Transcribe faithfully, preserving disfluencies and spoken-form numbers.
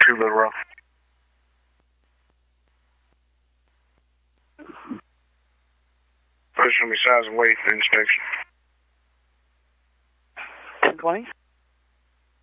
Two Little Rock. Pushing me size and weight for inspection. ten twenty.